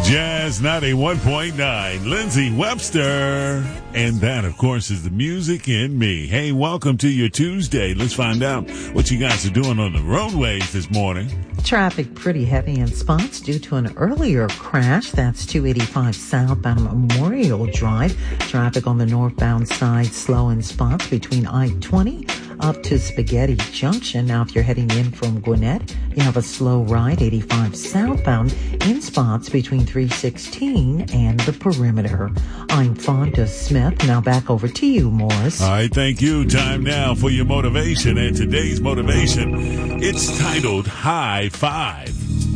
Jazz 91.9, Lindsay Webster. And that, of course, is the music in me. Hey, welcome to your Tuesday. Let's find out what you guys are doing on the roadways this morning. Traffic pretty heavy in spots due to an earlier crash. That's 285 southbound Memorial Drive. Traffic on the northbound side slow in spots between I-20 up to Spaghetti Junction. Now, if you're heading in from Gwinnett, you have a slow ride, 85 southbound in spots between 316 and the perimeter. I'm Fonda Smith. Now back over to you, Morris. All right, thank you. Time now for your motivation. And today's motivation, it's titled High Five.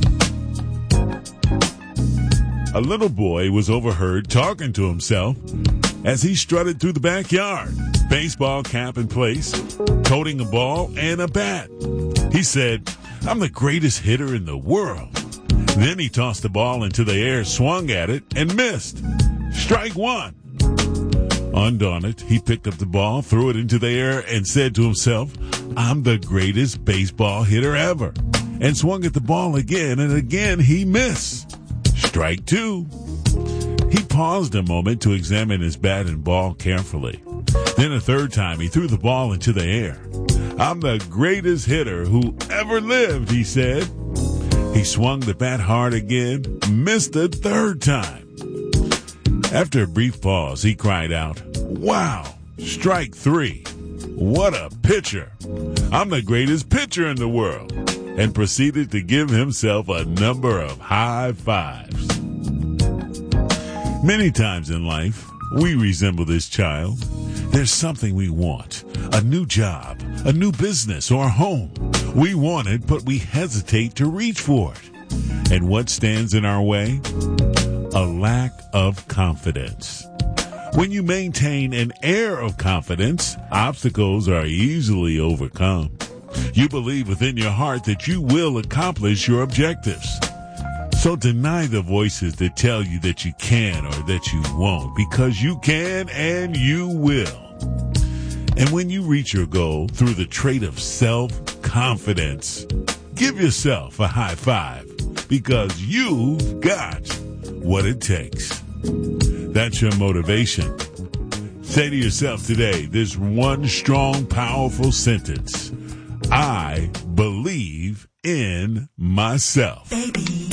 A little boy was overheard talking to himself as he strutted through the backyard, baseball cap in place, toting a ball and a bat. He said, "I'm the greatest hitter in the world." Then he tossed the ball into the air, swung at it, and missed. Strike one. Undaunted, he picked up the ball, threw it into the air, and said to himself, "I'm the greatest baseball hitter ever," and swung at the ball again, and again he missed. Strike two. He paused a moment to examine his bat and ball carefully. Then a third time, he threw the ball into the air. "I'm the greatest hitter who ever lived," he said. He swung the bat hard again, missed a third time. After a brief pause, he cried out, "Wow, strike three. What a pitcher. I'm the greatest pitcher in the world," and proceeded to give himself a number of high fives. Many times in life, we resemble this child. There's something we want, a new job, a new business, or a home. We want it, but we hesitate to reach for it. And what stands in our way? A lack of confidence. When you maintain an air of confidence, obstacles are easily overcome. You believe within your heart that you will accomplish your objectives. So deny the voices that tell you that you can or that you won't, because you can and you will. And when you reach your goal through the trait of self-confidence, give yourself a high five, because you've got what it takes. That's your motivation. Say to yourself today this one strong, powerful sentence: I believe in myself. Baby.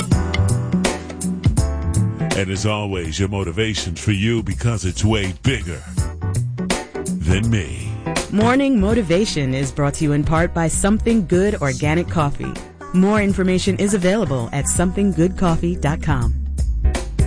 And as always, your motivation's for you because it's way bigger than me. Morning Motivation is brought to you in part by Something Good Organic Coffee. More information is available at somethinggoodcoffee.com.